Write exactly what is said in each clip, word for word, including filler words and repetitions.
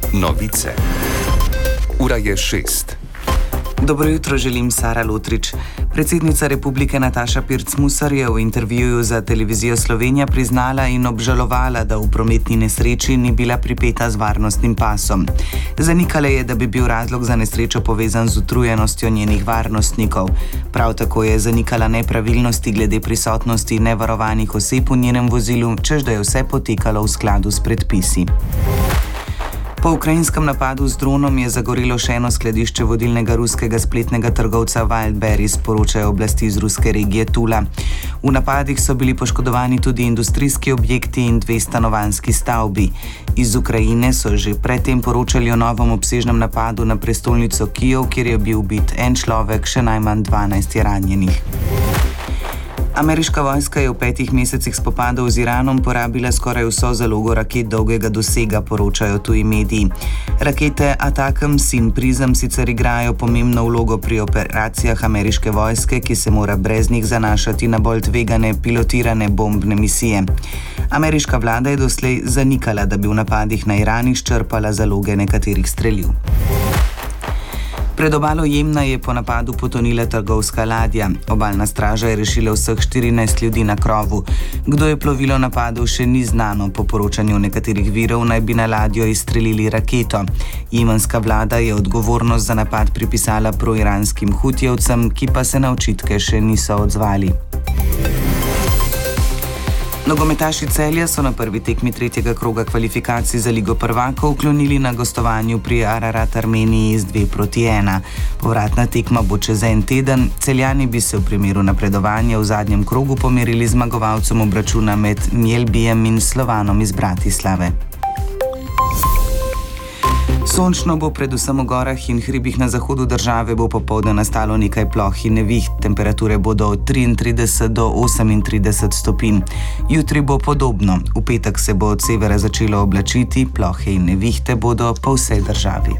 Novice. Ura je šest. Dobro jutro, želim Sara Lotrič. Predsednica republike Nataša Pirc Musar je v intervjuju za televizijo Slovenija priznala in obžalovala, da v prometni nesreči ni bila pripeta z varnostnim pasom. Zanikala je, da bi bil razlog za nesrečo povezan z utrujenostjo njenih varnostnikov. Prav tako je zanikala nepravilnosti glede prisotnosti nevarovanih oseb v njenem vozilu, češ da je vse potekalo v skladu s predpisi. Po ukrajinskem napadu z dronom je zagorelo še eno skladišče vodilnega ruskega spletnega trgovca Wildberries, poročajo oblasti iz ruske regije Tula. V napadih so bili poškodovani tudi industrijski objekti in dve stanovanjski stavbi. Iz Ukrajine so že predtem poročali o novem obsežnem napadu na prestolnico Kijev, kjer je bil ubit en človek, še najmanj dvanajst je ranjenih. Ameriška vojska je v petih mesecih spopadov z Iranom porabila skoraj vso zalogo raket dolgega dosega, poročajo tuji mediji. Rakete Atacms in Prism sicer igrajo pomembno vlogo pri operacijah ameriške vojske, ki se mora brez njih zanašati na bolj tvegane pilotirane bombne misije. Ameriška vlada je doslej zanikala, da bi v napadih na Iran izčrpala zaloge nekaterih streljiv. Pred obalo Jemna je po napadu potonila trgovska ladja. Obalna straža je rešila vseh štirinajst ljudi na krovu. Kdo je plovilo napadel, še ni znano. Po poročanju nekaterih virov naj bi na ladjo izstrelili raketo. Jemenska vlada je odgovornost za napad pripisala proiranskim hutijevcem, ki pa se na očitke še niso odzvali. Nogometaši Celja so na prvi tekmi tretjega kroga kvalifikacij za Ligo prvakov klonili na gostovanju pri Ararat Armeniji z dve proti ena. Povratna tekma bo čez en teden. Celjani bi se v primeru napredovanja v zadnjem krogu pomerili z zmagovalcem obračuna med Mjelbijem in Slovanom iz Bratislave. Sončno bo predvsem v gorah in hribih na zahodu države, bo popoldne nastalo nekaj ploh in neviht. Temperature bodo od triintrideset do osemintrideset stopinj. Jutri bo podobno. V petek se bo od severa začelo oblačiti, plohe in nevihte bodo po vsej državi.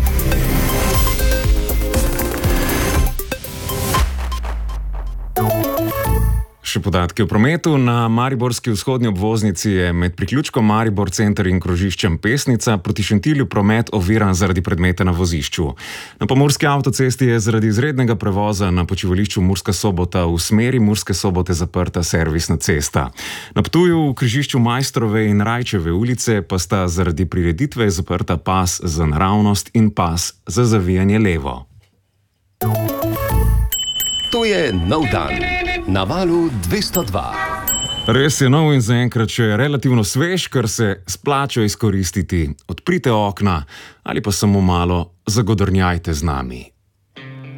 Še podatki o prometu. Na mariborski vzhodni obvoznici je med priključkom Maribor center in krožiščem Pesnica proti Šentilju promet oviran zaradi predmeta na vozišču. Na pomurski avtocesti je zaradi izrednega prevoza na počivališču Murska Sobota v smeri Murske Sobote zaprta servisna cesta. Na Ptuju v križišču Majstrove in Rajčeve ulice pa sta zaradi prireditve zaprta pas za naravnost in pas za zavijanje levo. To je nov dan. Na valu dvesto dva. Res je nov in zaenkrat še relativno svež, kar se splača izkoristiti. Odprite okna ali pa samo malo zagodrnjajte z nami.